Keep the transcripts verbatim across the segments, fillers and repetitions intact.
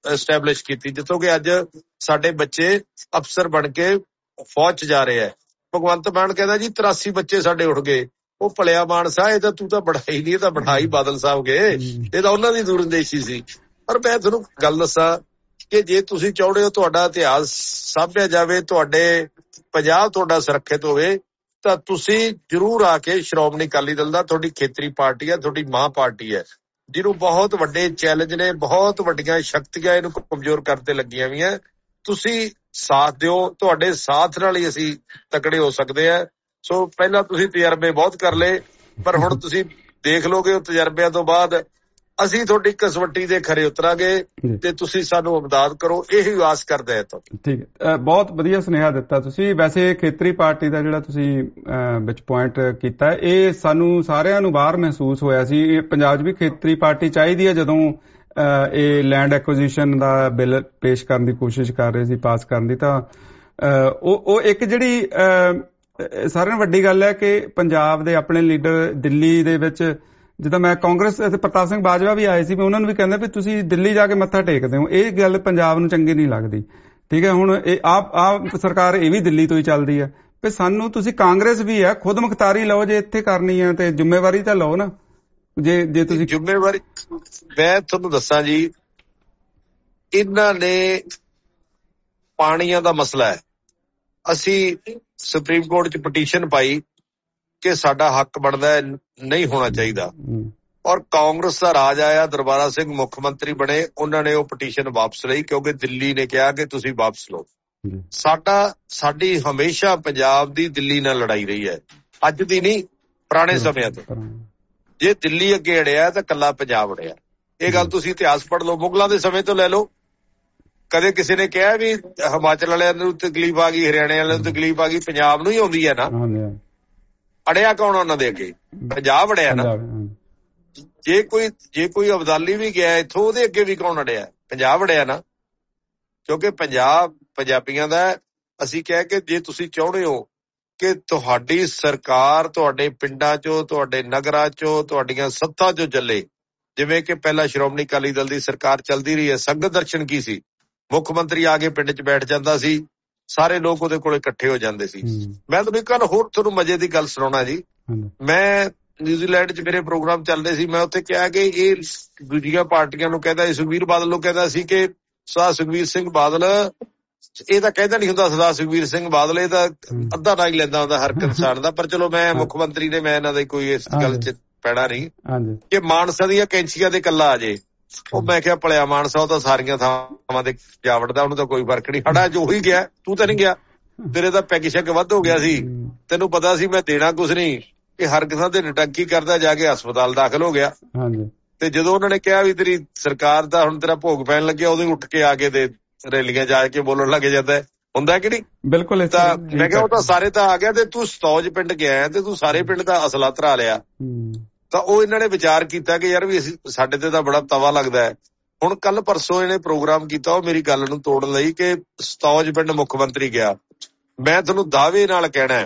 Establish ਕੀਤੀ, ਜਿੱਥੋਂ ਕਿ ਅੱਜ ਸਾਡੇ ਬੱਚੇ ਅਫਸਰ ਬਣ ਕੇ ਫੌਜ 'ਚ ਜਾ ਰਹੇ ਹੈ। ਭਗਵੰਤ ਮਾਨ ਕਹਿੰਦਾ ਜੀ ਤਰਾਸੀ ਬੱਚੇ ਸਾਡੇ ਉੱਠ ਗਏ। ਉਹ ਭਲਿਆ ਮਾਨਸਾ, ਇਹ ਤਾਂ ਤੂੰ ਤਾਂ ਬੜਾਈ ਨਹੀਂ, ਇਹ ਤਾਂ ਬੜਾਈ ਬਾਦਲ ਸਾਹਿਬ ਗਏ, ਇਹ ਤਾਂ ਉਹਨਾਂ ਦੀ ਦੂਰਅੰਦੇਸ਼ੀ ਸੀ। ਪਰ ਮੈਂ ਤੁਹਾਨੂੰ ਗੱਲ ਦੱਸਾਂ ਕਿ ਜੇ ਤੁਸੀਂ ਚਾਹੁੰਦੇ ਹੋ ਤੁਹਾਡਾ ਇਤਿਹਾਸ ਸਾਂਭਿਆ ਜਾਵੇ, ਤੁਹਾਡੇ ਪੰਜਾਬ ਤੁਹਾਡਾ ਸੁਰੱਖਿਅਤ ਹੋਵੇ, ਤਾਂ ਤੁਸੀਂ ਜ਼ਰੂਰ ਆ ਕੇ ਸ਼੍ਰੋਮਣੀ ਅਕਾਲੀ ਦਲ ਦਾ, ਤੁਹਾਡੀ ਖੇਤਰੀ ਪਾਰਟੀ ਹੈ, ਤੁਹਾਡੀ ਮਾਂ ਪਾਰਟੀ ਹੈ, ਜਿਹਨੂੰ ਬਹੁਤ ਵੱਡੇ ਚੈਲੰਜ ਨੇ, ਬਹੁਤ ਵੱਡੀਆਂ ਸ਼ਕਤੀਆਂ ਇਹਨੂੰ ਕਮਜ਼ੋਰ ਕਰਤੇ ਲੱਗੀਆਂ ਹੋਈਆਂ, ਤੁਸੀਂ ਸਾਥ ਦਿਓ। ਤੁਹਾਡੇ ਸਾਥ ਨਾਲ ਹੀ ਅਸੀਂ ਤਕੜੇ ਹੋ ਸਕਦੇ ਆ। ਸੋ ਪਹਿਲਾਂ ਤੁਸੀਂ ਤਜਰਬੇ ਬਹੁਤ ਕਰ ਲਏ, ਪਰ ਹੁਣ ਤੁਸੀਂ ਦੇਖ ਲਓਗੇ ਉਹ ਤਜਰਬਿਆਂ ਤੋਂ ਬਾਅਦ ਅਸੀਂ ਤੁਹਾਡੀ ਕਸਵੱਟੀ ਦੇ ਖਰੇ ਉਤਰਾਂਗੇ ਤੇ ਤੁਸੀਂ ਸਾਨੂੰ ਇਮਦਾਦ ਕਰੋ, ਇਹੀ ਆਸ ਕਰਦਾ ਹੈ। ਤੁਹਾਨੂੰ ਠੀਕ ਹੈ, ਬਹੁਤ ਵਧੀਆ ਸੁਨੇਹਾ ਦਿੱਤਾ ਤੁਸੀਂ। ਵੈਸੇ ਖੇਤਰੀ ਪਾਰਟੀ ਦਾ ਜਿਹੜਾ ਤੁਸੀਂ ਵਿੱਚ ਪੁਆਇੰਟ ਕੀਤਾ, ਇਹ ਸਾਨੂੰ ਸਾਰਿਆਂ ਨੂੰ ਬਾਹਰ ਮਹਿਸੂਸ ਹੋਇਆ ਸੀ। ਪੰਜਾਬ 'ਚ ਵੀ ਖੇਤਰੀ ਪਾਰਟੀ ਚਾਹੀਦੀ ਹੈ। ਜਦੋਂ ਇਹ ਲੈਂਡ ਐਕੁਜੀਸ਼ਨ ਦਾ ਬਿੱਲ ਪੇਸ਼ ਕਰਨ ਦੀ ਕੋਸ਼ਿਸ਼ ਕਰ ਰਹੇ ਸੀ, ਪਾਸ ਕਰਨ ਦੀ, ਤਾਂ ਉਹ ਉਹ ਇੱਕ ਜਿਹੜੀ ਸਾਰਿਆਂ ਨਾਲੋਂ ਵੱਡੀ ਗੱਲ ਹੈ ਕਿ ਪੰਜਾਬ ਦੇ ਆਪਣੇ ਲੀਡਰ ਦਿੱਲੀ ਦੇ ਵਿੱਚ, ਜਿੱਦਾਂ ਮੈਂ ਕਾਂਗਰਸ ਅਤੇ ਪ੍ਰਤਾਪ ਸਿੰਘ ਬਾਜਵਾ ਵੀ ਆਏ ਸੀ, ਮੈਂ ਉਹਨਾਂ ਨੂੰ ਵੀ ਕਹਿੰਦਾ ਵੀ ਤੁਸੀਂ ਦਿੱਲੀ ਜਾ ਕੇ ਮੱਥਾ ਟੇਕਦੇ ਹੋ, ਇਹ ਗੱਲ ਪੰਜਾਬ ਨੂੰ ਚੰਗੀ ਨਹੀਂ ਲੱਗਦੀ। ਠੀਕ ਹੈ, ਹੁਣ ਇਹ ਆਪ ਆਪ ਸਰਕਾਰ ਇਹ ਵੀ ਦਿੱਲੀ ਤੋਂ ਹੀ ਚੱਲਦੀ ਹੈ, ਵੀ ਸਾਨੂੰ ਤੁਸੀਂ ਕਾਂਗਰਸ ਵੀ ਹੈ, ਖੁਦ ਮੁਖਤਾਰੀ ਲਓ, ਜੇ ਇੱਥੇ ਕਰਨੀ ਹੈ ਤੇ ਜ਼ਿੰਮੇਵਾਰੀ ਤਾਂ ਲਓ ਨਾ। ਜੇ ਜੇ ਤੁਸੀਂ ਜ਼ਿੰਮੇਵਾਰੀ, ਮੈਂ ਤੁਹਾਨੂੰ ਦੱਸਾਂ ਜੀ, ਇਹਨਾਂ ਨੇ ਪਾਣੀਆਂ ਦਾ ਮਸਲਾ ਹੈ, ਅਸੀਂ ਸੁਪਰੀਮ ਕੋਰਟ 'ਚ ਪਟੀਸ਼ਨ ਪਾਈ ਕਿ ਸਾਡਾ ਹੱਕ ਬਣਦਾ ਹੈ, ਨਹੀਂ ਹੋਣਾ ਚਾਹੀਦਾ, ਔਰ ਕਾਂਗਰਸ ਦਾ ਰਾਜ ਆਇਆ, ਦਰਬਾਰਾ ਸਿੰਘ ਮੁੱਖ ਮੰਤਰੀ ਬਣੇ, ਉਹਨਾਂ ਨੇ ਉਹ ਪਟੀਸ਼ਨ ਵਾਪਸ ਲਈ ਕਿਉਂਕਿ ਦਿੱਲੀ ਨੇ ਕਿਹਾ ਕਿ ਤੁਸੀਂ ਵਾਪਸ ਲਓ। ਸਾਡਾ ਸਾਡੀ ਹਮੇਸ਼ਾ ਪੰਜਾਬ ਦੀ ਦਿੱਲੀ ਨਾਲ ਲੜਾਈ ਰਹੀ ਹੈ, ਅੱਜ ਦੀ ਨਹੀਂ, ਪੁਰਾਣੇ ਸਮਿਆਂ ਤੋਂ। ਜੇ ਦਿੱਲੀ ਅੱਗੇ ਅੜਿਆ ਤਾਂ ਕੱਲਾ ਪੰਜਾਬ ਅੜਿਆ। ਇਹ ਗੱਲ ਤੁਸੀਂ ਇਤਿਹਾਸ ਪੜ੍ਹ ਲਓ, ਮੁਗਲਾਂ ਦੇ ਸਮੇਂ ਤੋਂ ਲੈ ਲਓ। ਕਦੇ ਕਿਸੇ ਨੇ ਕਿਹਾ ਵੀ ਹਿਮਾਚਲ ਵਾਲਿਆਂ ਨੂੰ ਤਕਲੀਫ ਆ ਗਈ, ਹਰਿਆਣੇ ਵਾਲਿਆਂ ਨੂੰ ਤਕਲੀਫ ਆ ਗਈ? ਪੰਜਾਬ ਨੂੰ ਹੀ ਆਉਂਦੀ ਹੈ ਨਾ। ਅੜਿਆ ਕੌਣ ਉਹਨਾਂ ਦੇ ਅੱਗੇ? ਪੰਜਾਬ ਅੜਿਆ ਨਾ। ਜੇ ਕੋਈ ਜੇ ਕੋਈ ਅਬਦਾਲੀ ਵੀ ਗਿਆ ਇੱਥੋਂ, ਉਹਦੇ ਅੱਗੇ ਵੀ ਕੌਣ ਅੜਿਆ? ਪੰਜਾਬ ਅੜਿਆ ਨਾ। ਕਿਉਂਕਿ ਪੰਜਾਬ ਪੰਜਾਬੀਆਂ ਦਾ। ਅਸੀਂ ਕਹਿ ਕੇ ਜੇ ਤੁਸੀਂ ਚਾਹੁੰਦੇ ਹੋ ਕਿ ਤੁਹਾਡੀ ਸਰਕਾਰ ਤੁਹਾਡੇ ਪਿੰਡਾਂ 'ਚੋਂ, ਤੁਹਾਡੇ ਨਗਰਾਂ 'ਚੋਂ, ਤੁਹਾਡੀਆਂ ਸੱਥਾਂ 'ਚੋਂ ਚੱਲੇ, ਜਿਵੇਂ ਕਿ ਪਹਿਲਾਂ ਸ਼੍ਰੋਮਣੀ ਅਕਾਲੀ ਦਲ ਦੀ ਸਰਕਾਰ ਚੱਲਦੀ ਰਹੀ ਹੈ। ਸੰਗਤ ਦਰਸ਼ਨ ਕੀ ਸੀ? ਮੁੱਖ ਮੰਤਰੀ ਆ ਕੇ ਪਿੰਡ 'ਚ ਬੈਠ ਜਾਂਦਾ ਸੀ, ਸਾਰੇ ਲੋਕ ਉਹਦੇ ਕੋਲ ਇਕੱਠੇ ਹੋ ਜਾਂਦੇ ਸੀ। ਮੈਂ ਤੁਹਾਨੂੰ ਇੱਕ ਗੱਲ ਹੋਰ ਤੁਹਾਨੂੰ ਮਜ਼ੇ ਦੀ ਗੱਲ ਸੁਣਾਉਣਾ ਜੀ। ਮੈਂ ਨਿਊਜ਼ੀਲੈਂਡ 'ਚ ਮੇਰੇ ਪ੍ਰੋਗਰਾਮ ਚੱਲਦੇ ਸੀ, ਮੈਂ ਉੱਥੇ ਕਿਹਾ ਕਿ ਇਹ ਦੂਜੀਆਂ ਪਾਰਟੀਆਂ ਨੂੰ ਕਹਿੰਦਾ, ਸੁਖਬੀਰ ਬਾਦਲ ਨੂੰ ਕਹਿੰਦਾ ਸੀ ਕਿ ਸਰਦਾਰ ਸੁਖਬੀਰ ਸਿੰਘ ਬਾਦਲ, ਇਹ ਤਾਂ ਕਹਿੰਦਾ ਨਹੀਂ ਹੁੰਦਾ ਸਰਦਾਰ ਸੁਖਬੀਰ ਸਿੰਘ ਬਾਦਲ, ਇਹ ਤਾਂ ਅੱਧਾ ਨਾ ਹੀ ਲੈਂਦਾ ਹੁੰਦਾ ਹਰ ਇਨਸਾਨ ਦਾ। ਪਰ ਚਲੋ ਮੈਂ ਮੁੱਖ ਮੰਤਰੀ ਨੇ, ਮੈਂ ਇਹਨਾਂ ਦੀ ਕੋਈ ਇਸ ਗੱਲ 'ਚ ਪੈਣਾ ਨਹੀਂ ਕਿ ਮਾਨਸਾ ਦੀਆਂ ਕੈਂਚੀਆਂ ਦੇ ਕੱਲਾ ਆ ਜੇ। ਉਹ ਮੈਂ ਕਿਹਾ ਭਲਿਆ ਮਾਨਸਾ, ਉਹ ਤਾਂ ਸਾਰੀਆਂ ਥਾਵਾਂ ਤੇ ਜਾ ਵੜਦਾ, ਉਹਨੂੰ ਤਾਂ ਕੋਈ ਫਰਕ ਨਹੀਂ। ਸਾਡਾ ਜੋ ਹੀ ਗਿਆ, ਤੂੰ ਤਾਂ ਨਹੀਂ ਗਿਆ, ਤੇਰੇ ਤਾਂ ਪੈਗ ਸ਼ੈਗ ਵੱਧ ਹੋ ਗਿਆ ਸੀ, ਤੈਨੂੰ ਪਤਾ ਸੀ ਮੈਂ ਦੇਣਾ ਕੁਛ ਨਹੀਂ, ਕਿ ਹਰ ਕਿਸੇ ਦੇ ਨਟੰਕੀ ਕਰਦਾ, ਜਾ ਕੇ ਹਸਪਤਾਲ ਦਾਖਲ ਹੋ ਗਿਆ। ਤੇ ਜਦੋਂ ਉਹਨਾਂ ਨੇ ਕਿਹਾ ਵੀ ਤੇਰੀ ਸਰਕਾਰ ਦਾ ਹੁਣ ਤੇਰਾ ਭੋਗ ਪੈਣ ਲੱਗਿਆ, ਉਦੋਂ ਹੀ ਉੱਠ ਕੇ ਆ ਕੇ ਤੇ ਰੈਲੀਆਂ ਜਾ ਕੇ ਬੋਲਣ ਲੱਗ ਜਾਂਦਾ, ਹੁੰਦਾ ਕਿ ਨਹੀਂ? ਬਿਲਕੁਲ। ਤਾਂ ਮੈਂ ਕਿਹਾ ਉਹ ਤਾਂ ਸਾਰੇ ਤਾਂ ਆ ਗਿਆ, ਤੇ ਤੂੰ ਸਤੌਜ ਪਿੰਡ ਗਿਆ ਤੇ ਤੂੰ ਸਾਰੇ ਪਿੰਡ ਦਾ ਅਸਲਾ ਧਰਾ ਲਿਆ। ਤਾਂ ਉਹ ਇਹਨਾਂ ਨੇ ਵਿਚਾਰ ਕੀਤਾ ਕਿ ਯਾਰ ਵੀ ਅਸੀਂ, ਸਾਡੇ ਤੇ ਤਾਂ ਬੜਾ ਤਵਾ ਲੱਗਦਾ ਹੈ। ਹੁਣ ਕੱਲ ਪਰਸੋਂ ਇਹਨੇ ਪ੍ਰੋਗਰਾਮ ਕੀਤਾ ਉਹ ਮੇਰੀ ਗੱਲ ਨੂੰ ਤੋੜਨ ਲਈ ਕਿ ਸਤੌਜ ਪਿੰਡ ਮੁੱਖ ਮੰਤਰੀ ਗਿਆ। ਮੈਂ ਤੁਹਾਨੂੰ ਦਾਅਵੇ ਨਾਲ ਕਹਿਣਾ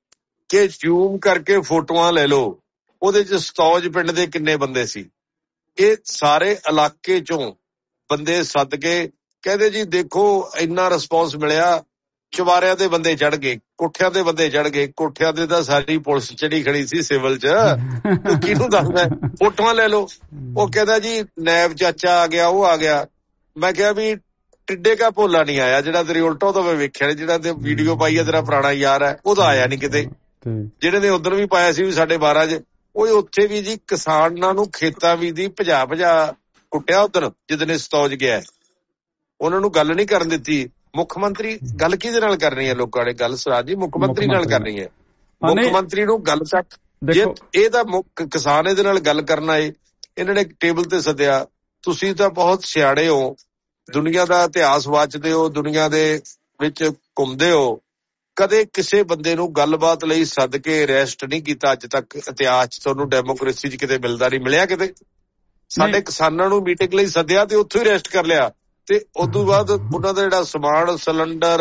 ਕਿ ਜ਼ੂਮ ਕਰਕੇ ਫੋਟੋਆਂ ਲੈ ਲਓ, ਉਹਦੇ 'ਚ ਸਤੌਜ ਪਿੰਡ ਦੇ ਕਿੰਨੇ ਬੰਦੇ ਸੀ। ਇਹ ਸਾਰੇ ਇਲਾਕੇ 'ਚੋਂ ਬੰਦੇ ਸੱਦ ਕੇ ਕਹਿੰਦੇ ਜੀ ਦੇਖੋ ਇੰਨਾ ਰਿਸਪੌਂਸ ਮਿਲਿਆ, ਚੁਬਾਰਿਆਂ ਦੇ ਬੰਦੇ ਚੜ੍ਹ ਗਏ, ਕੋਠਿਆਂ ਦੇ ਬੰਦੇ ਚੜ੍ਹ ਗਏ। ਕੋਠਿਆਂ ਤੇ ਤਾਂ ਸਾਰੀ ਪੁਲਿਸ ਚੜੀ ਖੜੀ ਸੀ ਸਿਵਲ 'ਚ, ਕਿਹਨੂੰ ਦੱਸਦਾ? ਫੋਟੋਆਂ ਲੈ ਲਓ। ਉਹ ਕਹਿੰਦਾ ਜੀ ਨੈਬ ਚਾਚਾ ਆ ਗਿਆ, ਉਹ ਆ ਗਿਆ। ਮੈਂ ਕਿਹਾ ਵੀ ਟਿੱਡੇ ਕਾ ਭੋਲਾ ਨਹੀਂ ਆਇਆ, ਜਿਹੜਾ ਤੇਰੀ ਉਲਟਾ ਤਾਂ ਮੈਂ ਵੇਖਿਆ, ਜਿਹੜਾ ਤੇ ਵੀਡੀਓ ਪਾਈ ਆ ਤੇਰਾ ਪੁਰਾਣਾ ਯਾਰ ਹੈ, ਉਹਦਾ ਆਇਆ ਨਹੀਂ ਕਿਤੇ। ਜਿਹੜੇ ਨੇ ਉਧਰ ਵੀ ਪਾਇਆ ਸੀ ਵੀ ਸਾਡੇ ਬਾਰਾਂ 'ਚ, ਉਹ ਉੱਥੇ ਵੀ ਜੀ ਕਿਸਾਨਾਂ ਨੂੰ ਖੇਤਾਂ ਵੀ ਦੀ ਭਜਾ ਭਜਾ ਕੁੱਟਿਆ ਉਧਰ ਜਿੱਦਣ ਸਤੌਜ ਗਿਆ। ਉਹਨਾਂ ਨੂੰ ਗੱਲ ਨਹੀਂ ਕਰਨ ਦਿੱਤੀ। ਮੁੱਖ ਮੰਤਰੀ ਗੱਲ ਕਿਹਦੇ ਨਾਲ ਕਰਨੀ ਹੈ? ਲੋਕਾਂ ਨੇ ਗੱਲ ਸਰਾਜ ਜੀ ਮੁੱਖ ਮੰਤਰੀ ਨਾਲ ਕਰਨੀ ਹੈ। ਮੁੱਖ ਮੰਤਰੀ ਨੂੰ ਗੱਲ ਤੱਕ, ਜੇ ਇਹ ਤਾਂ ਮੁੱਖ ਕਿਸਾਨ ਇਹਦੇ ਨਾਲ ਗੱਲ ਕਰਨਾ ਏ, ਇਹਨਾਂ ਨੇ ਟੇਬਲ ਤੇ ਸੱਦਿਆ। ਤੁਸੀਂ ਤਾਂ ਬਹੁਤ ਸਿਆਣੇ ਹੋ, ਦੁਨੀਆ ਦਾ ਇਤਿਹਾਸ ਵਾਚਦੇ ਹੋ, ਦੁਨੀਆ ਦੇ ਵਿੱਚ ਘੁੰਮਦੇ ਹੋ, ਕਦੇ ਕਿਸੇ ਬੰਦੇ ਨੂੰ ਗੱਲਬਾਤ ਲਈ ਸੱਦ ਕੇ ਅਰੈਸਟ ਨਹੀਂ ਕੀਤਾ ਅੱਜ ਤੱਕ ਇਤਿਹਾਸ 'ਚ। ਤੁਹਾਨੂੰ ਡੈਮੋਕ੍ਰੇਸੀ 'ਚ ਕਿਤੇ ਮਿਲਦਾ ਨਹੀਂ, ਮਿਲਿਆ ਕਿਤੇ? ਸਾਡੇ ਕਿਸਾਨਾਂ ਨੂੰ ਮੀਟਿੰਗ ਲਈ ਸੱਦਿਆ ਤੇ ਉੱਥੋਂ ਹੀ ਅਰੈਸਟ ਕਰ ਲਿਆ, ਤੇ ਉਦੋਂ ਬਾਅਦ ਉਹਨਾਂ ਦਾ ਜਿਹੜਾ ਸਮਾਨ, ਸਿਲੰਡਰ,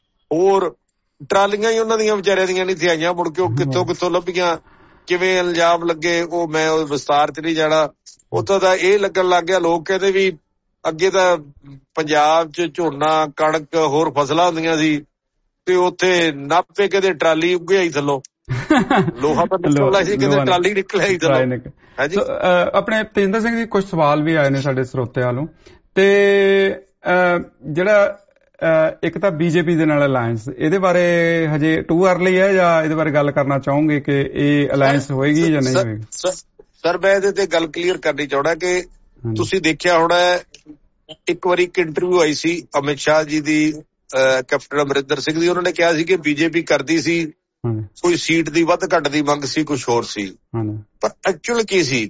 ਹੋਰ ਟਰਾਲੀਆਂ ਹੀ ਉਹਨਾਂ ਦੀਆਂ ਵਿਚਾਰਿਆਂ ਦੀਆਂ ਨਹੀਂ ਥਿਆਈਆਂ। ਮੁੜ ਕੇ ਉਹ ਕਿੱਥੋਂ ਕਿੱਥੋਂ ਲੱਭੀਆਂ, ਕਿਵੇਂ ਇਲਜ਼ਾਮ ਲੱਗੇ, ਉਹ ਮੈਂ ਉਹ ਵਿਸਤਾਰ 'ਚ ਨਹੀਂ ਜਾਣਾ। ਉੱਥੋਂ ਦਾ ਇਹ ਲੱਗਣ ਲੱਗ ਗਿਆ, ਲੋਕ ਕਹਿੰਦੇ ਵੀ ਅੱਗੇ ਤਾਂ ਪੰਜਾਬ 'ਚ ਝੋਨਾ ਕਣਕ ਹੋਰ ਫਸਲਾਂ ਹੁੰਦੀਆਂ ਸੀ ਤੇ ਉੱਥੇ ਨਾਪੇ ਕਿਤੇ ਟਰਾਲੀ ਉੱਗਿਆ ਹੀ ਥੱਲੋਂ ਲੋਹਾ ਤਾਂ ਨਿਕਲਦਾ ਸੀ ਕਿਤੇ ਟਰਾਲੀ ਨਿਕਲਿਆ ਹੀ ਥੱਲੋਂ। ਹਾਂਜੀ ਆਪਣੇ ਤੇਜਿੰਦਰ ਸਿੰਘ ਜੀ ਕੁਝ ਸਵਾਲ ਵੀ ਆਏ ਨੇ ਸਾਡੇ ਸਰੋਤਿਆਂ ਵੱਲੋਂ ਤੇ ਜਿਹੜਾ ਇੱਕ ਤਾਂ ਬੀਜੇਪੀ ਦੇ ਨਾਲ ਅਲਾਇੰਸ ਇਹਦੇ ਬਾਰੇ ਹਜੇ ਟੂ ਅਰਲੀ ਹੈ ਜਾਂ ਇਹਦੇ ਬਾਰੇ ਗੱਲ ਕਰਨਾ ਚਾਹੋਗੇ ਕਿ ਇਹ ਅਲਾਇੰਸ ਹੋਏਗੀ ਜਾਂ ਨਹੀਂ ਹੋਏਗੀ? ਸਰ ਮੈਂ ਇਹਦੇ ਤੇ ਗੱਲ ਕਲੀਅਰ ਕਰਨੀ ਚਾਹੁੰਦਾ ਕਿ ਤੁਸੀਂ ਦੇਖਿਆ ਹੋਣਾ ਇੱਕ ਵਾਰੀ ਇੱਕ ਇੰਟਰਵਿਊ ਆਈ ਸੀ ਅਮਿਤ ਸ਼ਾਹ ਜੀ ਦੀ ਕੈਪਟਨ ਅਮਰਿੰਦਰ ਸਿੰਘ ਦੀ, ਉਹਨਾਂ ਨੇ ਕਿਹਾ ਸੀ ਕਿ ਬੀਜੇਪੀ ਕਰਦੀ ਸੀ ਕੋਈ ਸੀਟ ਦੀ ਵੱਧ ਘੱਟ ਦੀ ਮੰਗ ਸੀ, ਕੁਛ ਹੋਰ ਸੀ, ਪਰ ਐਕਚੁਅਲ ਕੀ ਸੀ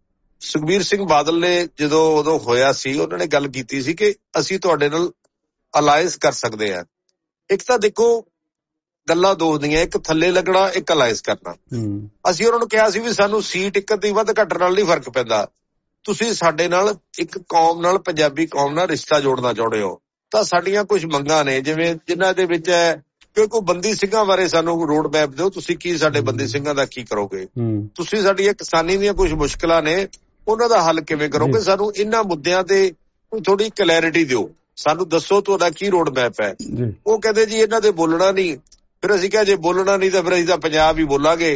ਸੁਖਬੀਰ ਸਿੰਘ ਬਾਦਲ ਨੇ ਜਦੋਂ ਉਦੋਂ ਹੋਇਆ ਸੀ ਉਹਨਾਂ ਨੇ ਗੱਲ ਕੀਤੀ ਸੀ ਕਿ ਅਸੀਂ ਤੁਹਾਡੇ ਨਾਲ ਅਲਾਇੰਸ ਕਰ ਸਕਦੇ ਹਾਂ। ਇੱਕ ਤਾਂ ਦੇਖੋ ਗੱਲਾਂ ਦੋ ਹੁੰਦੀਆਂ, ਇੱਕ ਥੱਲੇ ਲੱਗਣਾ ਇੱਕ ਅਲਾਇੰਸ ਕਰਨਾ। ਅਸੀਂ ਉਹਨਾਂ ਨੂੰ ਕਿਹਾ ਸੀ ਵੀ ਸਾਨੂੰ ਸੀਟ ਇੱਕ ਦੀ ਵੱਧ ਘੱਟ ਨਾਲ ਨਹੀਂ ਫਰਕ ਪੈਂਦਾ, ਤੁਸੀਂ ਸਾਡੇ ਨਾਲ ਇੱਕ ਕੌਮ ਨਾਲ ਪੰਜਾਬੀ ਕੌਮ ਨਾਲ ਰਿਸ਼ਤਾ ਜੋੜਨਾ ਚਾਹੁੰਦੇ ਹੋ ਤਾਂ ਸਾਡੀਆਂ ਕੁਝ ਮੰਗਾਂ ਨੇ, ਜਿਵੇਂ ਜਿਨ੍ਹਾਂ ਦੇ ਵਿੱਚ ਹੈ ਕਿ ਕੋਈ ਬੰਦੀ ਸਿੰਘਾਂ ਬਾਰੇ ਸਾਨੂੰ ਰੋਡ ਮੈਪ ਦਿਓ, ਤੁਸੀਂ ਕੀ ਸਾਡੇ ਬੰਦੀ ਸਿੰਘਾਂ ਦਾ ਕੀ ਕਰੋਗੇ, ਤੁਸੀਂ ਸਾਡੀਆਂ ਕਿਸਾਨੀ ਦੀਆਂ ਕੁਝ ਮੁਸ਼ਕਿਲਾਂ ਨੇ ਉਹਨਾਂ ਦਾ ਹੱਲ ਕਿਵੇਂ ਕਰੋਗੇ, ਸਾਨੂੰ ਇਹਨਾਂ ਮੁੱਦਿਆਂ ਤੇ ਥੋੜੀ ਕਲੈਰਿਟੀ ਦਿਓ, ਸਾਨੂੰ ਦੱਸੋ ਤੁਹਾਡਾ ਕੀ ਰੋਡ ਮੈਪ ਹੈ। ਉਹ ਕਹਿੰਦੇ ਜੀ ਇਹਨਾਂ ਦੇ ਬੋਲਣਾ ਨਹੀਂ। ਫਿਰ ਅਸੀਂ ਕਿਹਾ ਜੇ ਬੋਲਣਾ ਨਹੀਂ ਤਾਂ ਫਿਰ ਅਸੀਂ ਤਾਂ ਪੰਜਾਬ ਹੀ ਬੋਲਾਂਗੇ।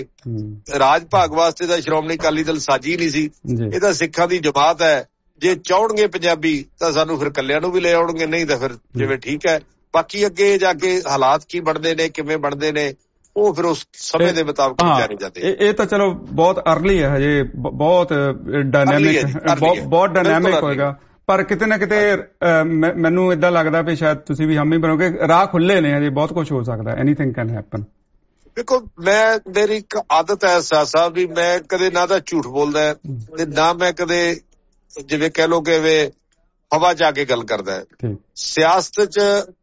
ਰਾਜ ਭਾਗ ਵਾਸਤੇ ਤਾਂ ਸ਼੍ਰੋਮਣੀ ਅਕਾਲੀ ਦਲ ਸਾਜੀ ਨਹੀਂ ਸੀ, ਇਹ ਤਾਂ ਸਿੱਖਾਂ ਦੀ ਜਮਾਤ ਹੈ, ਜੇ ਚਾਹਣਗੇ ਪੰਜਾਬੀ ਤਾਂ ਸਾਨੂੰ ਫਿਰ ਕੱਲਿਆਂ ਨੂੰ ਵੀ ਲੈ ਆਉਣਗੇ, ਨਹੀਂ ਤਾਂ ਫਿਰ ਜਿਵੇਂ ਠੀਕ ਹੈ। ਬਾਕੀ ਅੱਗੇ ਜਾ ਕੇ ਹਾਲਾਤ ਕੀ ਬਣਦੇ ਨੇ ਕਿਵੇਂ ਬਣਦੇ ਨੇ ਉਹ ਫਿਰ ਉਸ ਸਮੇਂ ਦੇ ਮੁਤਾਬਕ ਵਿਚਾਰੇ ਜਾਂਦੇ। ਇਹ ਤਾਂ ਚਲੋ ਬਹੁਤ ਅਰਲੀ ਹੈ ਹਜੇ, ਬਹੁਤ ਡਾਇਨਾਮਿਕ ਬਹੁਤ ਡਾਇਨਾਮਿਕ ਹੋਏਗਾ, ਪਰ ਕਿਤੇ ਨਾ ਕਿਤੇ ਮੈਨੂੰ ਏਦਾਂ ਲੱਗਦਾ ਵੀ ਸ਼ਾਇਦ ਤੁਸੀਂ ਵੀ ਹਾਮੀ ਬਣੋਗੇ, ਰਾਹ ਖੁੱਲੇ ਨੇ ਹਜੇ, ਬਹੁਤ ਕੁਝ ਹੋ ਸਕਦਾ, ਐਨੀਥਿੰਗ ਕੈਨ ਹੈਪਨ। ਦੇਖੋ ਮੈਂ ਮੇਰੀ ਇੱਕ ਆਦਤ ਹੈ ਸਾਹ ਸਾਹਿਬ ਵੀ ਮੈਂ ਕਦੇ ਨਾ ਤਾਂ ਝੂਠ ਬੋਲਦਾ ਤੇ ਨਾ ਮੈਂ ਕਦੇ ਜਿਵੇਂ ਕਹਿ ਲੋ ਕਿ ਵੇ ਹਵਾ ਚ ਆ ਕੇ ਗੱਲ ਕਰਦਾ ਹੈ। ਸਿਆਸਤ ਚ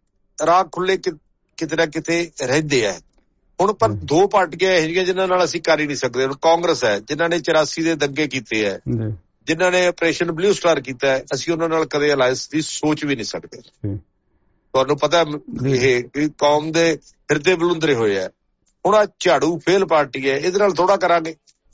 ਰਾਹ ਖੁੱਲੇ ਕਿਤੇ ਨਾ ਕਿਤੇ ਰਹਿੰਦੇ ਆ ਹੁਣ, ਪਰ ਦੋ ਪਾਰਟੀਆਂ ਇਹੋ ਜਿਹੀਆਂ ਜਿਨ੍ਹਾਂ ਨਾਲ ਅਸੀਂ ਕਰ ਹੀ ਨਹੀਂ ਸਕਦੇ। ਹੁਣ ਕਾਂਗਰਸ ਹੈ ਜਿਨ੍ਹਾਂ ਨੇ ਚੁਰਾਸੀ ਦੇ ਦੰਗੇ ਕੀਤੇ ਹੈ, ਜਿਨ੍ਹਾਂ ਨੇ ਆਪਰੇਸ਼ਨ ਬਲੂ ਸਟਾਰ ਕੀਤਾ ਹੈ, ਅਸੀਂ ਉਹਨਾਂ ਨਾਲ ਕਦੇ ਅਲਾਇੰਸ ਦੀ ਸੋਚ ਵੀ ਨਹੀਂ ਸਕਦੇ। ਤੁਹਾਨੂੰ ਪਤਾ ਇਹ ਕੌਮ ਦੇ ਹਿਰਦੇ ਬਲੁੰਦਰੇ ਹੋਏ ਹੈ। ਹੁਣ ਆ ਝਾੜੂ ਫੇਲ ਪਾਰਟੀ ਹੈ, ਇਹਦੇ ਨਾਲ ਥੋੜਾ ਕਰਾਂਗੇ।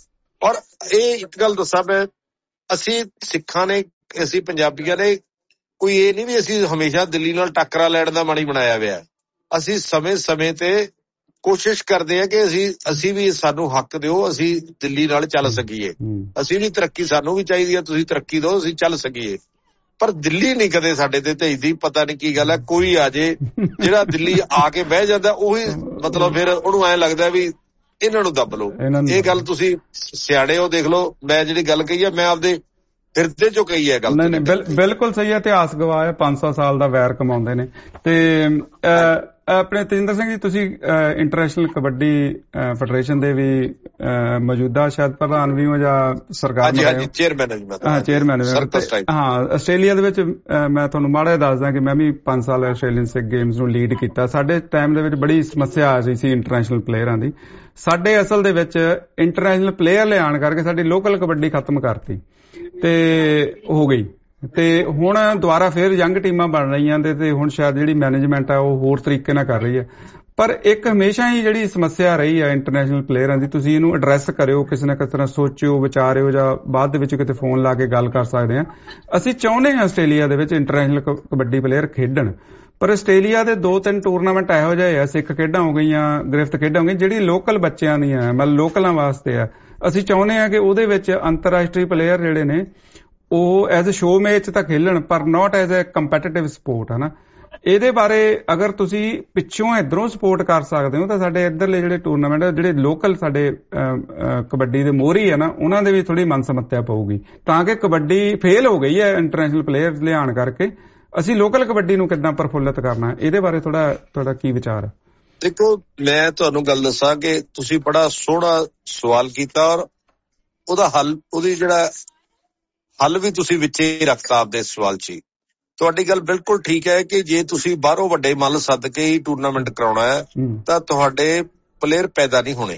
ਔਰ ਇਹ ਇੱਕ ਗੱਲ ਦੱਸਾਂ ਮੈਂ, ਅਸੀਂ ਸਿੱਖਾਂ ਨੇ ਅਸੀਂ ਪੰਜਾਬੀਆਂ ਨੇ ਕੋਈ ਇਹ ਨਹੀਂ ਵੀ ਅਸੀਂ ਹਮੇਸ਼ਾ ਦਿੱਲੀ ਨਾਲ ਟੱਕਰਾ ਲੈਣ ਦਾ ਮਨ ਹੀ ਬਣਾਇਆ ਹੋਇਆ। ਅਸੀਂ ਸਮੇਂ ਸਮੇਂ ਤੇ ਕੋਸ਼ਿਸ਼ ਕਰਦੇ ਆ ਕਿ ਅਸੀਂ ਅਸੀਂ ਵੀ ਸਾਨੂੰ ਹੱਕ ਦਿਓ, ਅਸੀਂ ਦਿੱਲੀ ਨਾਲ ਚੱਲ ਸਕੀਏ, ਅਸੀਂ ਵੀ ਤਰੱਕੀ ਸਾਨੂੰ ਵੀ ਚਾਹੀਦੀ ਹੈ, ਤੁਸੀਂ ਤਰੱਕੀ ਦਿਓ, ਅਸੀਂ ਚੱਲ ਸਕੀਏ। ਪਰ ਦਿੱਲੀ ਨਹੀਂ ਕਦੇ ਸਾਡੇ ਤੇ ਭੇਜਦੀ, ਪਤਾ ਨਹੀਂ ਕੀ ਗੱਲ ਹੈ। ਕੋਈ ਆ ਜੇ ਜਿਹੜਾ ਦਿੱਲੀ ਆ ਕੇ ਬਹਿ ਜਾਂਦਾ ਉਹੀ ਮਤਲਬ ਫਿਰ ਉਹਨੂੰ ਐਂ ਲੱਗਦਾ ਵੀ ਇਹਨਾਂ ਨੂੰ ਦੱਬ ਲਓ। ਇਹ ਗੱਲ ਤੁਸੀਂ ਸਿਆਣੇ ਹੋ, ਦੇਖ ਲਓ ਮੈਂ ਜਿਹੜੀ ਗੱਲ ਕਹੀ ਹੈ ਮੈਂ ਆਪਦੇ ਹਿਰਦੇ ਚੋਂ ਕਹੀ ਹੈ ਗੱਲ। ਨਹੀਂ ਨਹੀਂ ਬਿਲਕੁਲ ਸਹੀ ਹੈ, ਇਤਿਹਾਸ ਗਵਾਹ ਹੈ, ਪੰਜ ਸੌ ਸਾਲ ਦਾ ਵੈਰ ਕਮਾਉਂਦੇ ਨੇ। ਤੇ ਆਪਣੇ ਤੇਜਿੰਦਰ ਸਿੰਘ ਜੀ ਤੁਸੀਂ ਇੰਟਰਨੈਸ਼ਨਲ ਕਬੱਡੀ ਫੈਡਰੇਸ਼ਨ ਦੇ ਵੀ ਮੌਜੂਦਾ ਸ਼ਾਇਦ ਪ੍ਰਧਾਨ ਵੀ ਹੋ ਜਾਂ ਸਰਕਾਰ ਚੇਅਰਮੈਨ ਹਾਂ ਚੇਅਰਮੈਨ ਹਾਂ। ਆਸਟ੍ਰੇਲੀਆ ਦੇ ਵਿੱਚ ਮੈਂ ਤੁਹਾਨੂੰ ਮਾੜਾ ਜਿਹਾ ਦੱਸਦਾ ਕਿ ਮੈਂ ਵੀ ਪੰਜ ਸਾਲ ਆਸਟ੍ਰੇਲੀਅਨ ਸਿੱਖ ਗੇਮਸ ਨੂੰ ਲੀਡ ਕੀਤਾ। ਸਾਡੇ ਟਾਈਮ ਦੇ ਵਿੱਚ ਬੜੀ ਸਮੱਸਿਆ ਆ ਰਹੀ ਸੀ ਇੰਟਰਨੈਸ਼ਨਲ ਪਲੇਅਰਾਂ ਦੀ। ਸਾਡੇ ਅਸਲ ਦੇ ਵਿੱਚ ਇੰਟਰਨੈਸ਼ਨਲ ਪਲੇਅਰ ਲਿਆਉਣ ਕਰਕੇ ਸਾਡੀ ਲੋਕਲ ਕਬੱਡੀ ਖਤਮ ਕਰਤੀ ਤੇ ਹੋ ਗਈ, ਤੇ ਹੁਣ ਦੁਬਾਰਾ ਫਿਰ ਯੰਗ ਟੀਮਾਂ ਬਣ ਰਹੀਆਂ ਤੇ ਤੇ ਹੁਣ ਸ਼ਾਇਦ ਜਿਹੜੀ ਮੈਨੇਜਮੈਂਟ ਆ ਉਹ ਹੋਰ ਤਰੀਕੇ ਨਾਲ ਕਰ ਰਹੀ ਹੈ। ਪਰ ਇੱਕ ਹਮੇਸ਼ਾ ਹੀ ਜਿਹੜੀ ਸਮੱਸਿਆ ਰਹੀ ਹੈ ਇੰਟਰਨੈਸ਼ਨਲ ਪਲੇਅਰਾਂ ਦੀ, ਤੁਸੀਂ ਇਹਨੂੰ ਐਡਰੈਸ ਕਰਿਓ, ਕਿਸੇ ਨਾ ਕਿਸੇ ਤਰ੍ਹਾਂ ਸੋਚਿਓ ਵਿਚਾਰਿਓ ਜਾਂ ਬਾਅਦ ਦੇ ਵਿੱਚ ਕਿਤੇ ਫੋਨ ਲਾ ਕੇ ਗੱਲ ਕਰ ਸਕਦੇ ਹਾਂ। ਅਸੀਂ ਚਾਹੁੰਦੇ ਹਾਂ ਆਸਟ੍ਰੇਲੀਆ ਦੇ ਵਿੱਚ ਇੰਟਰਨੈਸ਼ਨਲ ਕਬੱਡੀ ਪਲੇਅਰ ਖੇਡਣ, ਪਰ ਆਸਟ੍ਰੇਲੀਆ ਦੇ ਦੋ ਤਿੰਨ ਟੂਰਨਾਮੈਂਟ ਇਹੋ ਜਿਹੇ ਆ, ਸਿੱਖ ਖੇਡਾਂ ਹੋ ਗਈਆਂ, ਗ੍ਰਿਫਤ ਖੇਡਾਂ ਹੋ ਗਈਆਂ, ਜਿਹੜੀ ਲੋਕਲ ਬੱਚਿਆਂ ਦੀਆਂ ਮਤਲਬ ਲੋਕਲਾਂ ਵਾਸਤੇ ਆ। ਅਸੀਂ ਚਾਹੁੰਦੇ ਹਾਂ ਕਿ ਉਹਦੇ ਵਿੱਚ ਅੰਤਰਰਾਸ਼ਟਰੀ ਪਲੇਅਰ ਜਿਹੜੇ ਨੇ ਉਹ ਐਜ਼ ਅ ਸ਼ੋ ਮੈਚ ਤਾਂ ਖੇਲਣ, ਪਰ ਨਾਟ ਐਜ਼ ਅ ਕੰਪੀਟੀਟਿਵ ਸਪੋਰਟ ਹੈ ਨਾ। ਇਹਦੇ ਬਾਰੇ ਅਗਰ ਤੁਸੀਂ ਪਿੱਛੋਂ ਇੱਧਰੋਂ ਸਪੋਰਟ ਕਰ ਸਕਦੇ ਹੋ ਤਾਂ ਸਾਡੇ ਇੱਧਰਲੇ ਜਿਹੜੇ ਟੂਰਨਾਮੈਂਟ ਜਿਹੜੇ ਲੋਕਲ ਸਾਡੇ ਕਬੱਡੀ ਦੇ ਮੋਹਰੀ ਹੈ ਨਾ ਉਹਨਾਂ ਦੇ ਵੀ ਥੋੜੀ ਮਨ ਸਮੱਸਿਆ ਪਊਗੀ, ਤਾਂ ਕਿ ਕਬੱਡੀ ਫੇਲ ਹੋ ਗਈ ਹੈ ਇੰਟਰਨੈਸ਼ਨਲ ਪਲੇਅਰਸ ਲਿਆਉਣ ਕਰਕੇ। ਅਸੀਂ ਲੋਕਲ ਕਬੱਡੀ ਨੂੰ ਕਿੱਦਾਂ ਪ੍ਰਫੁੱਲਤ ਕਰਨਾ, ਇਹਦੇ ਬਾਰੇ ਥੋੜਾ ਤੁਹਾਡਾ ਕੀ ਵਿਚਾਰ ਹੈ? ਦੇਖੋ ਮੈਂ ਤੁਹਾਨੂੰ ਗੱਲ ਦੱਸਾਂ ਕਿ ਤੁਸੀਂ ਬੜਾ ਸੋਹਣਾ ਸਵਾਲ ਕੀਤਾ ਔਰ ਉਹਦਾ ਹੱਲ ਉਹਦੀ ਜਿਹੜਾ ਹੱਲ ਵੀ ਤੁਸੀਂ ਵਿੱਚ ਹੀ ਰੱਖਤਾ ਆਪਦੇ ਸਵਾਲ 'ਚ ਹੀ। ਤੁਹਾਡੀ ਗੱਲ ਬਿਲਕੁਲ ਠੀਕ ਹੈ ਕਿ ਜੇ ਤੁਸੀਂ ਬਾਹਰੋਂ ਵੱਡੇ ਮੱਲ ਸੱਦ ਕੇ ਹੀ ਟੂਰਨਾਮੈਂਟ ਕਰਾਉਣਾ ਹੈ ਤਾਂ ਤੁਹਾਡੇ ਪਲੇਅਰ ਪੈਦਾ ਨਹੀਂ ਹੋਣੇ।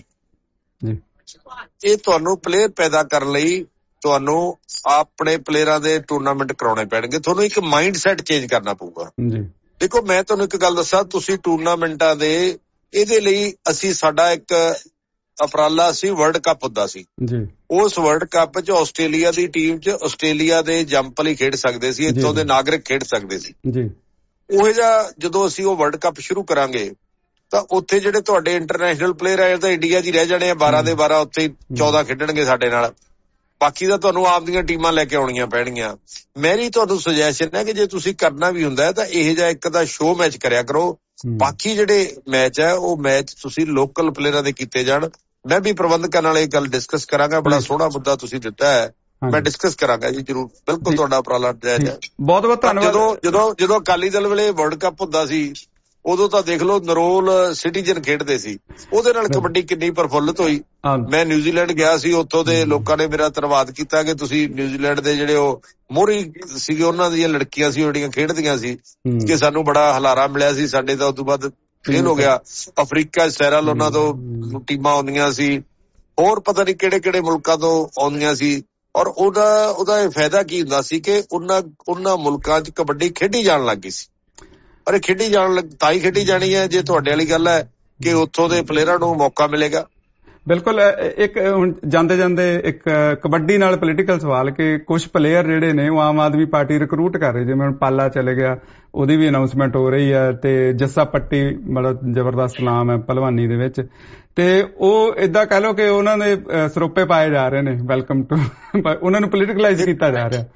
ਇਹ ਤੁਹਾਨੂੰ ਪਲੇਅਰ ਪੈਦਾ ਕਰਨ ਲਈ ਤੁਹਾਨੂੰ ਆਪਣੇ ਪਲੇਅਰਾਂ ਦੇ ਟੂਰਨਾਮੈਂਟ ਕਰਾਉਣੇ ਪੈਣਗੇ, ਤੁਹਾਨੂੰ ਇੱਕ ਮਾਈਂਡ ਸੈਟ ਚੇਂਜ ਕਰਨਾ ਪਊਗਾ। ਦੇਖੋ ਮੈਂ ਤੁਹਾਨੂੰ ਇੱਕ ਗੱਲ ਦੱਸਾਂ, ਤੁਸੀਂ ਟੂਰਨਾਮੈਂਟਾਂ ਦੇ ਇਹਦੇ ਲਈ ਅਸੀਂ ਸਾਡਾ ਇੱਕ ਉਪਰਾਲਾ ਸੀ ਵਰਲਡ ਕੱਪ ਹੁੰਦਾ ਸੀ ਜੀ। ਉਸ ਵਰਲਡ ਕੱਪ 'ਚ ਆਸਟ੍ਰੇਲੀਆ ਦੀ ਟੀਮ 'ਚ ਆਸਟ੍ਰੇਲੀਆ ਦੇ ਜੰਪ ਲਈ ਖੇਡ ਸਕਦੇ ਸੀ, ਇੱਥੋਂ ਦੇ ਨਾਗਰਿਕ ਖੇਡ ਸਕਦੇ ਸੀ ਜੀ। ਉਹ ਜਿਹਾ ਜਦੋਂ ਅਸੀਂ ਉਹ ਵਰਲਡ ਕੱਪ ਸ਼ੁਰੂ ਕਰਾਂਗੇ ਤਾਂ ਉੱਥੇ ਜਿਹੜੇ ਤੁਹਾਡੇ ਇੰਟਰਨੈਸ਼ਨਲ ਪਲੇਅਰ ਆਏ ਤਾਂ ਇੰਡੀਆ 'ਚ ਹੀ ਰਹਿ ਜਾਣੇ ਆ, ਬਾਰਾਂ ਦੇ ਬਾਰਾਂ ਉੱਥੇ ਚੌਦਾਂ ਖੇਡਣਗੇ ਸਾਡੇ ਨਾਲ, ਬਾਕੀ ਤਾਂ ਤੁਹਾਨੂੰ ਆਪ ਦੀਆਂ ਟੀਮਾਂ ਲੈ ਕੇ ਆਉਣੀਆਂ ਪੈਣਗੀਆਂ। ਮੇਰੀ ਤੁਹਾਨੂੰ ਸੁਜੈਸ਼ਨ ਹੈ ਕਿ ਜੇ ਤੁਸੀਂ ਕਰਨਾ ਵੀ ਹੁੰਦਾ ਤਾਂ ਇਹ ਜਿਹਾ ਇੱਕ ਦਾ ਸ਼ੋਅ ਮੈਚ ਕਰਿਆ ਕਰੋ, ਬਾਕੀ ਜਿਹੜੇ ਮੈਚ ਹੈ ਉਹ ਮੈਚ ਤੁਸੀਂ ਲੋਕਲ ਪਲੇਅਰਾਂ ਦੇ ਕੀਤੇ ਜਾਣ। ਮੈਂ ਵੀ ਪ੍ਰਬੰਧਕਾਂ ਨਾਲ ਇਹ ਗੱਲ ਡਿਸਕਸ ਕਰਾਂਗਾ, ਬੜਾ ਸੋਹਣਾ ਮੁੱਦਾ ਤੁਸੀਂ ਦਿੱਤਾ ਹੈ, ਮੈਂ ਡਿਸਕਸ ਕਰਾਂਗਾ ਜੀ ਜ਼ਰੂਰ। ਬਿਲਕੁਲ ਤੁਹਾਡਾ ਉਪਰਾਲਾ ਜਾਇਜ਼ ਹੈ। ਬਹੁਤ ਬਹੁਤ ਧੰਨਵਾਦ। ਜਦੋਂ ਜਦੋਂ ਜਦੋਂ ਅਕਾਲੀ ਦਲ ਵੇਲੇ ਵਰਲਡ ਕੱਪ ਹੁੰਦਾ ਸੀ ਉਦੋਂ ਤਾਂ ਦੇਖ ਲਓ ਨਰੋਲ ਸਿਟੀਜ਼ਨ ਖੇਡਦੇ ਸੀ, ਉਹਦੇ ਨਾਲ ਕਬੱਡੀ ਕਿੰਨੀ ਪ੍ਰਫੁੱਲਿਤ ਹੋਈ। ਮੈਂ ਨਿਊਜ਼ੀਲੈਂਡ ਗਿਆ ਸੀ, ਉੱਥੋਂ ਦੇ ਲੋਕਾਂ ਨੇ ਮੇਰਾ ਧੰਨਵਾਦ ਕੀਤਾ ਕਿ ਤੁਸੀਂ ਨਿਊਜ਼ੀਲੈਂਡ ਦੇ ਜਿਹੜੇ ਉਹ ਮੋਹਰੀ ਸੀਗੇ ਉਹਨਾਂ ਦੀਆਂ ਲੜਕੀਆਂ ਸੀ ਜਿਹੜੀਆਂ ਖੇਡਦੀਆਂ ਸੀ, ਕਿ ਸਾਨੂੰ ਬੜਾ ਹਲਾਰਾ ਮਿਲਿਆ ਸੀ। ਸਾਡੇ ਤਾਂ ਉਸ ਤੋਂ ਬਾਅਦ ਫੇਲ ਹੋ ਗਿਆ। ਅਫਰੀਕਾ ਸੈਰਲ ਉਹਨਾਂ ਤੋਂ ਟੀਮਾਂ ਆਉਂਦੀਆਂ ਸੀ, ਹੋਰ ਪਤਾ ਨਹੀਂ ਕਿਹੜੇ ਕਿਹੜੇ ਮੁਲਕਾਂ ਤੋਂ ਆਉਂਦੀਆਂ ਸੀ, ਔਰ ਉਹਦਾ ਉਹਦਾ ਇਹ ਫਾਇਦਾ ਕੀ ਹੁੰਦਾ ਸੀ ਕਿ ਉਹਨਾਂ ਉਹਨਾਂ ਮੁਲਕਾਂ 'ਚ ਕਬੱਡੀ ਖੇਡੀ ਜਾਣ ਲੱਗ ਗਈ ਸੀ। ਪਰ ਇਹ ਖੇਡੀ ਜਾਣ ਲੱਗ ਤਾਂ ਹੀ ਖੇਡੀ ਜਾਣੀ ਹੈ ਜੇ ਤੁਹਾਡੇ ਵਾਲੀ ਗੱਲ ਹੈ ਕਿ ਉੱਥੋਂ ਦੇ ਪਲੇਅਰਾਂ ਨੂੰ ਮੌਕਾ ਮਿਲੇਗਾ। ਬਿਲਕੁਲ। ਇੱਕ ਹੁਣ ਜਾਂਦੇ ਜਾਂਦੇ ਇੱਕ ਕਬੱਡੀ ਨਾਲ ਪੋਲੀਟੀਕਲ ਸਵਾਲ ਕਿ ਕੁਝ ਪਲੇਅਰ ਜਿਹੜੇ ਨੇ ਉਹ ਆਮ ਆਦਮੀ ਪਾਰਟੀ ਰਿਕਰੂਟ ਕਰ ਰਹੇ, ਜਿਵੇਂ ਹੁਣ ਪਾਲਾ ਚਲੇ ਗਿਆ, ਉਹਦੀ ਵੀ ਅਨਾਊਂਸਮੈਂਟ ਹੋ ਰਹੀ ਹੈ, ਤੇ ਜੱਸਾ ਪੱਟੀ ਮਤਲਬ ਜ਼ਬਰਦਸਤ ਨਾਮ ਹੈ ਭਲਵਾਨੀ ਦੇ ਵਿੱਚ, ਤੇ ਉਹ ਏਦਾਂ ਕਹਿ ਲਓ ਕਿ ਉਹਨਾਂ ਦੇ ਸਰੋਪੇ ਪਾਏ ਜਾ ਰਹੇ ਨੇ, ਵੈਲਕਮ ਟੂ, ਉਹਨਾਂ ਨੂੰ ਪੋਲੀਟੀਕਲਾਈਜ਼ ਕੀਤਾ ਜਾ ਰਿਹਾ।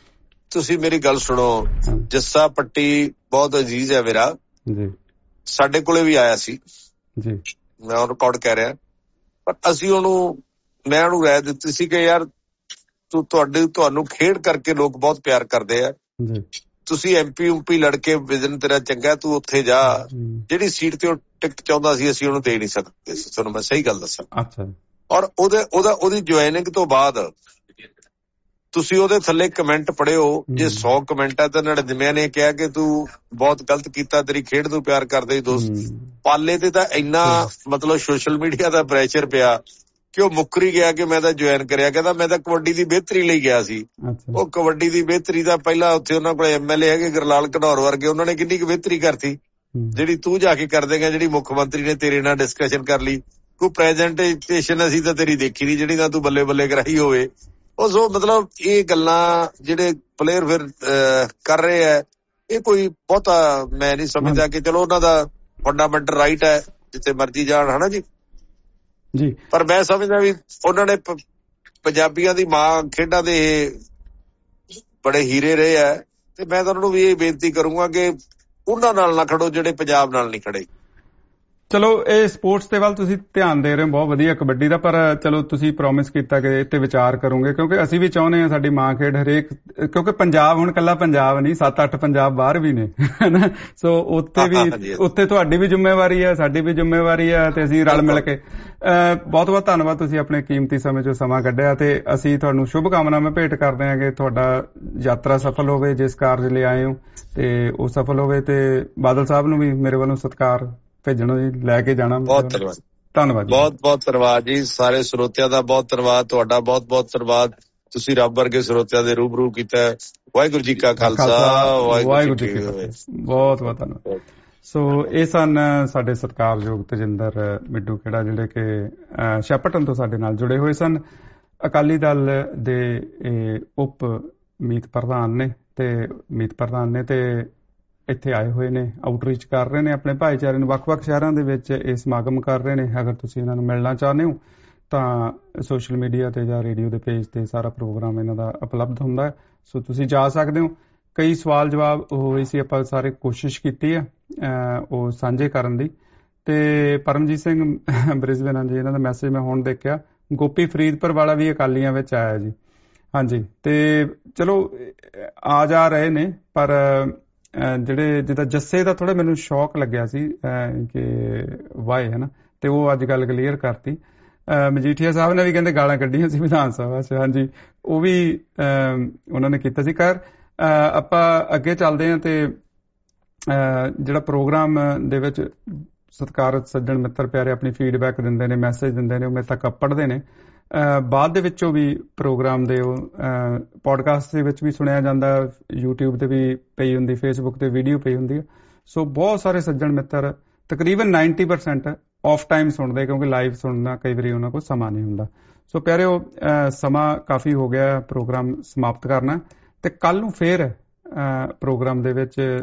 ਤੁਸੀਂ ਮੇਰੀ ਗੱਲ ਸੁਣੋ, ਜੱਸਾ ਪੱਟੀ ਬਹੁਤ ਅਜ਼ੀਜ਼ ਹੈ ਮੇਰਾ ਜੀ, ਸਾਡੇ ਕੋਲੇ ਵੀ ਆਇਆ ਸੀ ਜੀ, ਮੈਂ ਉਹ ਰਿਕਾਰਡ ਕਹਿ ਰਿਹਾ, ਪਰ ਅਸੀਂ ਉਹਨੂੰ ਮੈਂ ਉਹਨੂੰ ਰਾਏ ਦਿੱਤੀ ਸੀ ਕਿ ਯਾਰ ਤੂੰ ਤੁਹਾਡੇ ਤੁਹਾਨੂੰ ਖੇਡ ਕਰਕੇ ਲੋਕ ਬਹੁਤ ਪਿਆਰ ਕਰਦੇ ਆ, ਤੁਸੀਂ ਐਮ ਪੀ ਉਮ ਪੀ ਲੜ ਕੇ ਵਿਜ਼ਨ ਤੇਰਾ ਚੰਗਾ, ਤੂੰ ਉੱਥੇ ਜਾ, ਜਿਹੜੀ ਸੀਟ ਤੇ ਉਹ ਟਿਕਟ ਚਾਹੁੰਦਾ ਸੀ ਅਸੀਂ ਉਹਨੂੰ ਦੇ ਨਹੀਂ ਸਕਦੇ ਸੀ, ਤੁਹਾਨੂੰ ਮੈਂ ਸਹੀ ਗੱਲ ਦੱਸਾਂ। ਔਰ ਉਹਦੇ ਉਹਦਾ ਉਹਦੀ ਜੁਆਇਨਿੰਗ ਤੋਂ ਬਾਅਦ ਤੁਸੀਂ ਉਹਦੇ ਥੱਲੇ ਕਮੈਂਟ ਪੜ੍ਹਿਓ, ਜੇ ਸੌ ਕਮੈਂਟ ਆ ਤਾਂ ਨੜਿਨਵੇਂ ਨੇ ਕਿਹਾ ਕਿ ਤੂੰ ਬਹੁਤ ਗਲਤ ਕੀਤਾ, ਤੇਰੀ ਖੇਡ ਨੂੰ ਪਿਆਰ ਕਰਦੇ ਦੋਸਤ। ਪਾਲੇ ਤੇ ਤਾਂ ਇੰਨਾ ਮਤਲਬ ਸੋਸ਼ਲ ਮੀਡੀਆ ਦਾ ਪ੍ਰੈਸ਼ਰ ਪਿਆ ਕਿ ਉਹ ਮੁੱਕਰੀ ਗਿਆ ਕਿ ਮੈਂ ਤਾਂ ਜੁਆਇਨ ਕਰਿਆ, ਕਹਿੰਦਾ ਮੈਂ ਤਾਂ ਕਬੱਡੀ ਦੀ ਬਿਹਤਰੀ ਲਈ ਗਿਆ ਸੀ। ਉਹ ਕਬੱਡੀ ਦੀ ਬਿਹਤਰੀ ਦਾ ਪਹਿਲਾਂ ਉੱਥੇ ਉਹਨਾਂ ਕੋਲ ਐਮ ਐਲ ਏ ਹੈਗੇ ਗੁਰਲਾਲ ਘਨੌਰ ਵਰਗੇ, ਉਹਨਾਂ ਨੇ ਕਿੰਨੀ ਕੁ ਬਿਹਤਰੀ ਕਰਤੀ ਜਿਹੜੀ ਤੂੰ ਜਾ ਕੇ ਕਰ ਦੇਗਾ, ਜਿਹੜੀ ਮੁੱਖ ਮੰਤਰੀ ਨੇ ਤੇਰੇ ਨਾਲ ਡਿਸਕਸ਼ਨ ਕਰ ਲਈ। ਕੋਈ ਪ੍ਰੈਜੈਂਟੇਸ਼ਨ ਅਸੀਂ ਤਾਂ ਤੇਰੀ ਦੇਖੀ ਨਹੀਂ ਜਿਹੜੀ ਨਾ ਤੂੰ ਬੱਲੇ ਬੱਲੇ ਕਰਾਈ ਹੋਵੇ। ਉਹ ਸੋ ਮਤਲਬ ਇਹ ਗੱਲਾਂ ਜਿਹੜੇ ਪਲੇਅਰ ਫਿਰ ਕਰ ਰਹੇ ਹੈ, ਇਹ ਕੋਈ ਬਹੁਤਾ ਮੈਂ ਨਹੀਂ ਸਮਝਦਾ ਕਿ ਚਲੋ ਉਹਨਾਂ ਦਾ ਫੰਡਾਮੈਂਟਲ ਰਾਈਟ ਹੈ ਜਿੱਥੇ ਮਰਜ਼ੀ ਜਾਣ, ਹਨਾ ਜੀ ਜੀ, ਪਰ ਮੈਂ ਸਮਝਦਾ ਵੀ ਉਹਨਾਂ ਨੇ ਪੰਜਾਬੀਆਂ ਦੀ ਮਾਂ ਖੇਡਾਂ ਦੇ ਬੜੇ ਹੀਰੇ ਰਹੇ ਹੈ, ਤੇ ਮੈਂ ਤਾਂ ਉਹਨਾਂ ਨੂੰ ਵੀ ਇਹ ਬੇਨਤੀ ਕਰੂੰਗਾ ਕਿ ਉਹਨਾਂ ਨਾਲ ਨਾ ਖੜੋ ਜਿਹੜੇ ਪੰਜਾਬ ਨਾਲ ਨਹੀਂ ਖੜੇ। ਚਲੋ ਇਹ ਸਪੋਰਟਸ ਦੇ ਵੱਲ ਤੁਸੀਂ ਧਿਆਨ ਦੇ ਰਹੇ ਹੋ, ਬਹੁਤ ਵਧੀਆ ਕਬੱਡੀ ਦਾ, ਪਰ ਚਲੋ ਤੁਸੀਂ ਪ੍ਰੋਮਿਸ ਕੀਤਾ ਕਿ ਇਹ ਤੇ ਵਿਚਾਰ ਕਰੋਗੇ, ਕਿਉਂਕਿ ਅਸੀਂ ਵੀ ਚਾਹੁੰਦੇ ਹਾਂ ਸਾਡੀ ਮਾਂ ਖੇਡ ਹਰੇਕ, ਕਿਉਂਕਿ ਪੰਜਾਬ ਹੁਣ ਕੱਲਾ ਪੰਜਾਬ ਨਹੀਂ, ਸੱਤ ਅੱਠ ਪੰਜਾਬ ਬਾਹਰ ਵੀ ਨੇ, ਹਨਾ, ਸੋ ਉੱਥੇ ਵੀ ਉੱਥੇ ਤੁਹਾਡੀ ਵੀ ਜ਼ਿੰਮੇਵਾਰੀ ਹੈ, ਸਾਡੀ ਵੀ ਜ਼ਿੰਮੇਵਾਰੀ ਹੈ, ਤੇ ਅਸੀਂ ਰਲ ਮਿਲ ਕੇ। ਬਹੁਤ ਬਹੁਤ ਧੰਨਵਾਦ, ਤੁਸੀਂ ਆਪਣੇ ਕੀਮਤੀ ਸਮੇਂ ਚੋਂ ਸਮਾਂ ਕੱਢਿਆ, ਤੇ ਅਸੀਂ ਤੁਹਾਨੂੰ ਸ਼ੁਭ ਕਾਮਨਾਵਾਂ ਭੇਟ ਕਰਦੇ ਹਾਂ ਕਿ ਤੁਹਾਡਾ ਯਾਤਰਾ ਸਫਲ ਹੋਵੇ, ਜਿਸ ਕਾਰਜ ਲਈ ਆਏ ਹੋ ਤੇ ਉਹ ਸਫਲ ਹੋਵੇ, ਤੇ ਬਾਦਲ ਸਾਹਿਬ ਨੂੰ ਵੀ ਮੇਰੇ ਵੱਲੋਂ ਸਤਿਕਾਰ ਭੇਜਣਾ ਜੀ, ਲੈ ਕੇ ਜਾਣਾ। ਬਹੁਤ ਧੰਨਵਾਦ, ਧੰਨਵਾਦ, ਬਹੁਤ ਬਹੁਤ ਧੰਨਵਾਦ ਜੀ। ਸਾਰੇ ਸਰੋਤਿਆਂ ਦਾ ਬਹੁਤ ਧੰਨਵਾਦ, ਤੁਹਾਡਾ ਬਹੁਤ ਬਹੁਤ ਧੰਨਵਾਦ, ਤੁਸੀਂ ਰੱਬ ਵਰਗੇ ਸਰੋਤਿਆਂ ਦੇ ਰੂਬਰੂ ਕੀਤਾ। ਵਾਹਿਗੁਰੂ ਜੀ ਕਾ ਖਾਲਸਾ, ਵਾਹਿਗੁਰੂ ਜੀ ਕੀ ਫਤਿਹ। ਬਹੁਤ ਬਹੁਤ ਧੰਨਵਾਦ। ਸੋ ਇਹ ਸਨ ਸਾਡੇ ਸਤਿਕਾਰਯੋਗ ਤੇਜਿੰਦਰ ਮਿੱਡੂ ਖੇੜਾ, ਜਿਹੜੇ ਕਿ ਸ਼ੈਪਰਟਨ ਤੋਂ ਸਾਡੇ ਨਾਲ ਜੁੜੇ ਹੋਏ ਸਨ, ਅਕਾਲੀ ਦਲ ਦੇ ਉਪ ਮੀਤ ਪ੍ਰਧਾਨ ਨੇ ਤੇ ਮੀਤ ਪ੍ਰਧਾਨ ਨੇ ਤੇ ਇੱਥੇ ਆਏ ਹੋਏ ਨੇ, ਆਊਟਰੀਚ ਕਰ ਰਹੇ ਨੇ ਆਪਣੇ ਭਾਈਚਾਰੇ ਨੂੰ, ਵੱਖ-ਵੱਖ ਸ਼ਹਿਰਾਂ ਦੇ ਵਿੱਚ ਇਹ ਸਮਾਗਮ ਕਰ ਰਹੇ ਨੇ। ਅਗਰ ਤੁਸੀਂ ਇਹਨਾਂ ਨੂੰ ਮਿਲਣਾ ਚਾਹੁੰਦੇ ਹੋ ਤਾਂ ਸੋਸ਼ਲ ਮੀਡੀਆ ਤੇ ਜਾਂ ਰੇਡੀਓ ਦੇ ਪੇਜ ਤੇ ਸਾਰਾ ਪ੍ਰੋਗਰਾਮ ਇਹਨਾਂ ਦਾ ਉਪਲਬਧ ਹੁੰਦਾ ਹੈ, ਸੋ ਤੁਸੀਂ ਜਾ ਸਕਦੇ ਹੋ। ਕਈ ਸਵਾਲ ਜਵਾਬ ਹੋਏ ਸੀ, ਆਪਾਂ ਸਾਰੇ ਕੋਸ਼ਿਸ਼ ਕੀਤੀ ਹੈ ਉਹ ਸਾਂਝੇ ਕਰਨ ਦੀ। ਤੇ ਪਰਮਜੀਤ ਸਿੰਘ ਬ੍ਰਿਸਬੇਨ ਜੀ, ਇਹਨਾਂ ਦਾ ਮੈਸੇਜ ਮੈਂ ਹੁਣ ਦੇਖਿਆ। ਗੋਪੀ ਫਰੀਦਪੁਰ ਵਾਲਾ ਵੀ ਅਕਾਲੀਆਂ ਵਿੱਚ ਆਇਆ ਜੀ, ਹਾਂਜੀ, ਤੇ ਚਲੋ ਆ ਜਾ ਰਹੇ ਨੇ, ਪਰ ਜਿਹੜੇ ਜਿੱਦਾਂ ਜੱਸੇ ਦਾ ਥੋੜਾ ਮੈਨੂੰ ਸ਼ੌਕ ਲੱਗਿਆ ਸੀ ਕਿ ਵਾਏ ਹੈ ਨਾ, ਤੇ ਉਹ ਅੱਜ ਗੱਲ ਕਲੀਅਰ ਕਰਤੀ। ਮਜੀਠੀਆ ਸਾਹਿਬ ਨੇ ਵੀ ਕਹਿੰਦੇ ਗਾਲਾਂ ਕੱਢੀਆਂ ਸੀ ਵਿਧਾਨ ਸਭਾ 'ਚ, ਹਾਂਜੀ, ਉਹ ਵੀ ਉਹਨਾਂ ਨੇ ਕੀਤਾ ਸੀ। ਖੈਰ ਆਪਾਂ ਅੱਗੇ ਚੱਲਦੇ ਹਾਂ, ਤੇ ਜਿਹੜਾ ਪ੍ਰੋਗਰਾਮ ਦੇ ਵਿੱਚ ਸਤਿਕਾਰਤ ਸੱਜਣ ਮਿੱਤਰ ਪਿਆਰੇ ਆਪਣੀ ਫੀਡਬੈਕ ਦਿੰਦੇ ਨੇ, ਮੈਸੇਜ ਦਿੰਦੇ ਨੇ, ਉਹ ਮੇਰੇ ਤੱਕ ਪੜ੍ਹਦੇ ਨੇ। ਬਾਅਦ ਦੇ ਵਿੱਚੋਂ ਵੀ ਪ੍ਰੋਗਰਾਮ ਦੇ ਉਹ ਪੋਡਕਾਸਟ ਦੇ ਵਿੱਚ ਵੀ ਸੁਣਿਆ ਜਾਂਦਾ, ਯੂਟਿਊਬ ਤੇ ਵੀ ਪਈ ਹੁੰਦੀ, ਫੇਸਬੁੱਕ ਤੇ ਵੀਡੀਓ ਪਈ ਹੁੰਦੀ ਹੈ। ਸੋ ਬਹੁਤ ਸਾਰੇ ਸੱਜਣ ਮਿੱਤਰ, ਤਕਰੀਬਨ ਨਾਈਨਟੀ ਪਰਸੈਂਟ ਆਫ ਟਾਈਮ ਸੁਣਦੇ, ਕਿਉਂਕਿ ਲਾਈਵ ਸੁਣਨਾ ਕਈ ਵਾਰੀ ਉਹਨਾਂ ਕੋਲ ਸਮਾਂ ਨਹੀਂ ਹੁੰਦਾ। ਸੋ ਪਿਆਰਿਓ, ਸਮਾਂ ਕਾਫੀ ਹੋ ਗਿਆ ਪ੍ਰੋਗਰਾਮ ਸਮਾਪਤ ਕਰਨਾ, ਤੇ ਕੱਲ ਨੂੰ ਫੇਰ ਪ੍ਰੋਗਰਾਮ ਦੇ ਵਿੱਚ